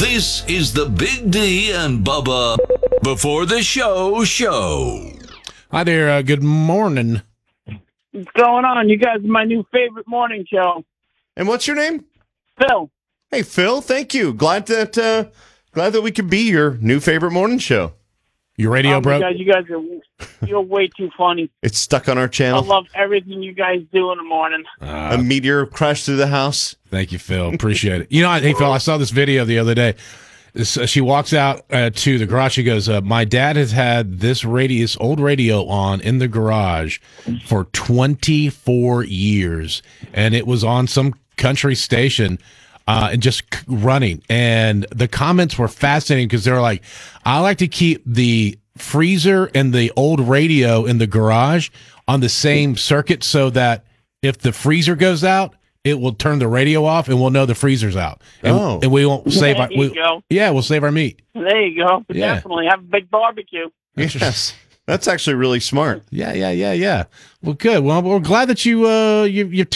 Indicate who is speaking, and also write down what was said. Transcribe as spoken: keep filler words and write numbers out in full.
Speaker 1: This is the Big D and Bubba Before the Show show.
Speaker 2: Hi there. Uh, good morning.
Speaker 3: What's going on? You guys are my new favorite morning show.
Speaker 4: And what's your name?
Speaker 3: Phil.
Speaker 4: Hey, Phil. Thank you. Glad that uh, glad that we could be your new favorite morning show.
Speaker 2: Your radio,
Speaker 3: um,
Speaker 2: bro?
Speaker 3: You guys, you guys are you're way too funny.
Speaker 4: It's stuck on our
Speaker 3: I
Speaker 4: channel.
Speaker 3: love everything you guys do in the morning.
Speaker 2: Uh,
Speaker 4: A meteor crashed through the house.
Speaker 2: Thank you, Phil. Appreciate it. You know, I, hey, Phil, I saw this video the other day. This, uh, she walks out uh, to the garage. She goes, uh, my dad has had this radio, this old radio on in the garage for twenty-four years, and it was on some country station uh, and just c- running. And the comments were fascinating because they were like, I like to keep the freezer and the old radio in the garage on the same circuit so that if the freezer goes out, it will turn the radio off, and we'll know the freezer's out. And,
Speaker 4: Oh.
Speaker 2: and we won't save our.
Speaker 3: There you
Speaker 2: We,
Speaker 3: go.
Speaker 2: yeah, we'll save our meat.
Speaker 3: There you go.
Speaker 2: Yeah.
Speaker 3: Definitely have a big barbecue.
Speaker 4: Yes. That's actually really smart.
Speaker 2: Yeah, yeah, yeah, yeah. Well, good. Well, we're glad that you uh you you